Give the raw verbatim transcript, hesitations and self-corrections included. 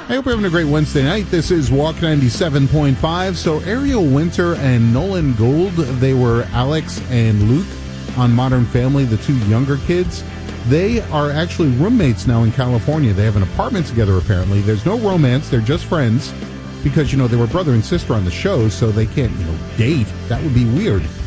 I hope you're having a great Wednesday night. This is Walk ninety-seven point five. So Ariel Winter and Nolan Gould, they were Alex and Luke on Modern Family, the two younger kids. They are actually roommates now in California. They have an apartment together, apparently. There's no romance. They're just friends because, you know, they were brother and sister on the show, so they can't, you know, date. That would be weird.